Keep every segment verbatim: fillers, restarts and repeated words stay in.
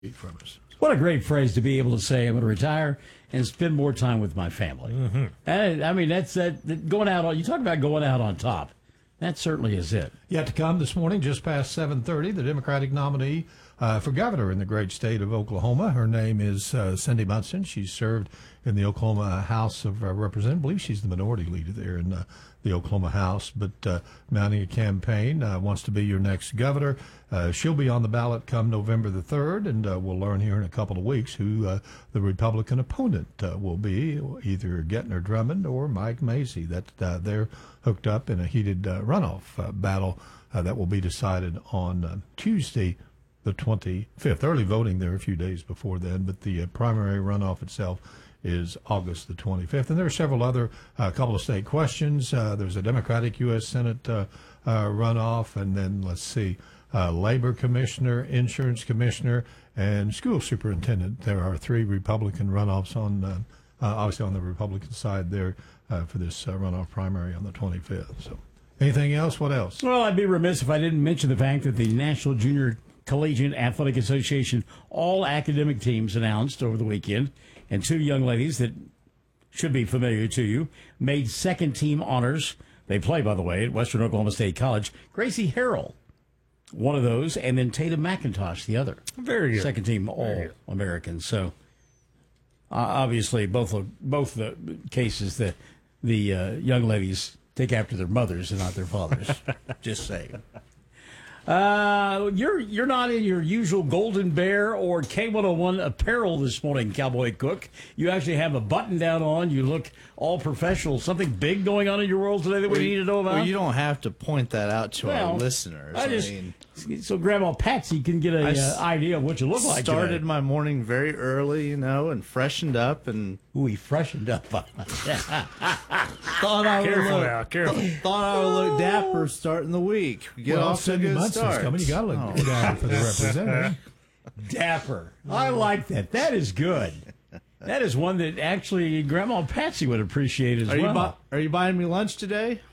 from us. What a great phrase to be able to say, I'm going to retire and spend more time with my family. Mm-hmm. And, I mean, that's that, going out on, you talk about going out on top. That certainly is it. Yet to come this morning, just past seven thirty, the Democratic nominee uh, for governor in the great state of Oklahoma. Her name is uh, Cindy Munson. She's served in the Oklahoma House of uh, Representatives. I believe she's the minority leader there in uh, the Oklahoma House, but uh, mounting a campaign, uh, wants to be your next governor. Uh, she'll be on the ballot come November the third, and uh, we'll learn here in a couple of weeks who uh, the Republican opponent uh, will be, either Gettner Drummond or Mike Macy. That uh, they're hooked up in a heated uh, runoff uh, battle uh, that will be decided on uh, Tuesday, the twenty-fifth. Early voting there a few days before then, but the uh, primary runoff itself is August the twenty-fifth. And there are several other, a uh, couple of state questions. Uh, there's a Democratic U S Senate uh, uh, runoff, and then, let's see, uh, Labor Commissioner, Insurance Commissioner, and School Superintendent. There are three Republican runoffs on, uh, uh, obviously on the Republican side there uh, for this uh, runoff primary on the twenty-fifth. So anything else? What else? Well, I'd be remiss if I didn't mention the fact that the National Junior Collegiate Athletic Association all academic teams announced over the weekend, and two young ladies that should be familiar to you made second team honors. They play, by the way, at Western Oklahoma State College. Gracie Harrell, one of those, and then Tatum McIntosh, the other. Very good. Second team All-American. So, uh, obviously, both of, both the cases, the, the uh, young ladies take after their mothers and not their fathers. Just saying. Uh, you're you're not in your usual Golden Bear or K one oh one apparel this morning, Cowboy Cook. You actually have a button down on. You look all professional. Something big going on in your world today that we well, need to know about? Well, you don't have to point that out to well, our listeners. I, just, I mean, so Grandma Patsy can get a s- uh, idea of what you look like started today. my morning very early, you know, and freshened up and Ooh, he freshened up. thought I would Careful look, now, careful. thought I would look dapper starting the week. Get well, off to a Cindy good Munson's start. coming. You got to look Oh. good out for the representative. Dapper. I like that. That is good. That is one that actually Grandma Patsy would appreciate as Are well. you bu- are you buying me lunch today?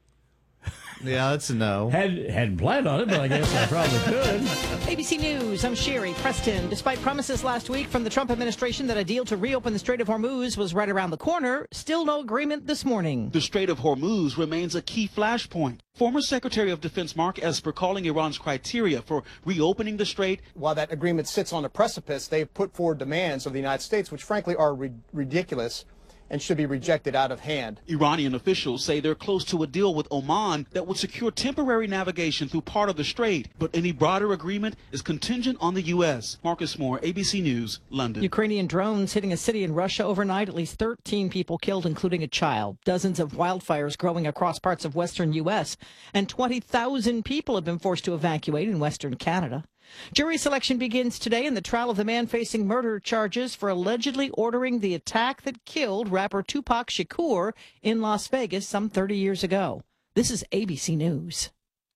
Yeah, that's a no. Had, hadn't planned on it, but I guess I probably could. A B C News, I'm Sherry Preston. Despite promises last week from the Trump administration that a deal to reopen the Strait of Hormuz was right around the corner, still no agreement this morning. The Strait of Hormuz remains a key flashpoint. Former Secretary of Defense Mark Esper calling Iran's criteria for reopening the strait. While that agreement sits on a precipice, they've put forward demands of the United States, which frankly are ri- ridiculous and should be rejected out of hand. Iranian officials say they're close to a deal with Oman that would secure temporary navigation through part of the strait, but any broader agreement is contingent on the U S. Marcus Moore, A B C News, London. Ukrainian drones hitting a city in Russia overnight. At least thirteen people killed, including a child. Dozens of wildfires growing across parts of western U S, and twenty thousand people have been forced to evacuate in western Canada. Jury selection begins today in the trial of the man facing murder charges for allegedly ordering the attack that killed rapper Tupac Shakur in Las Vegas some thirty years ago. This is A B C News.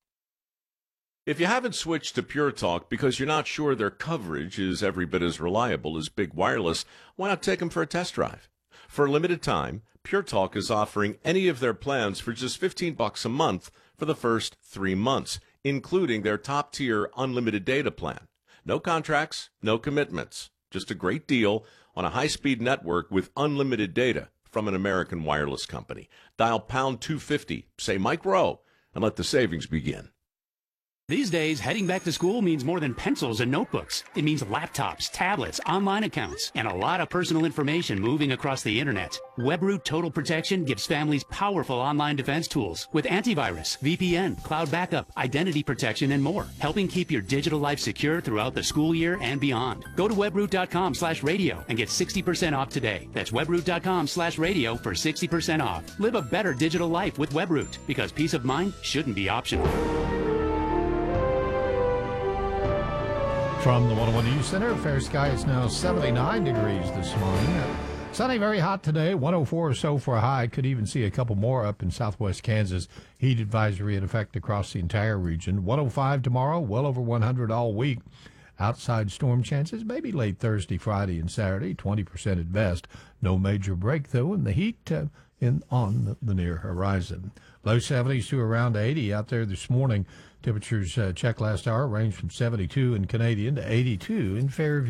If you haven't switched to Pure Talk because you're not sure their coverage is every bit as reliable as Big Wireless, why not take them for a test drive? For a limited time, Pure Talk is offering any of their plans for just fifteen bucks a month for the first three months, including their top-tier unlimited data plan. No contracts, no commitments. Just a great deal on a high-speed network with unlimited data from an American wireless company. Dial pound two fifty, say Mike Rowe, and let the savings begin. These days, heading back to school means more than pencils and notebooks. It means laptops, tablets, online accounts, and a lot of personal information moving across the internet. WebRoot Total Protection gives families powerful online defense tools with antivirus, V P N, cloud backup, identity protection, and more, helping keep your digital life secure throughout the school year and beyond. Go to webroot.com slash radio and get sixty percent off today. That's webroot.com slash radio for sixty percent off. Live a better digital life with WebRoot, because peace of mind shouldn't be optional. From the one oh one News Center, fair sky, it's now seventy-nine degrees this morning. Sunny, very hot today, one oh four or so for a high. Could even see a couple more up in southwest Kansas. Heat advisory in effect across the entire region. one oh five tomorrow, well over one hundred all week. Outside storm chances maybe late Thursday, Friday, and Saturday, twenty percent at best. No major break, though, in the heat uh, in on the, the near horizon. Low seventies to around eighty out there this morning. Temperatures uh, checked last hour range from seventy-two in Canadian to eighty-two in Fairview.